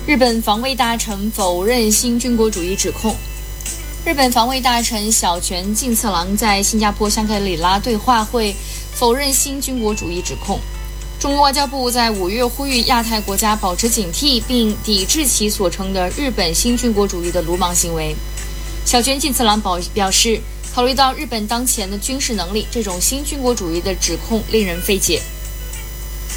日本防卫大臣否认新军国主义指控。日本防卫大臣小泉进次郎在新加坡香格里拉对话会否认新军国主义指控。中国外交部在5月呼吁亚太国家保持警惕，并抵制其所称的日本新军国主义的鲁莽行为。小泉进次郎表示，考虑到日本当前的军事能力，这种新军国主义的指控令人费解。